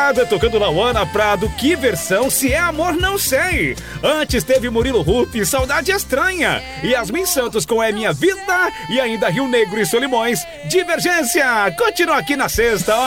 madrugada, tocando Lauana Prado, que versão, se é amor não sei. Antes teve Murilo Hupp, Saudade Estranha, Yasmin Santos com É Minha Vida e ainda Rio Negro e Solimões, Divergência. Continua aqui na sexta, ó.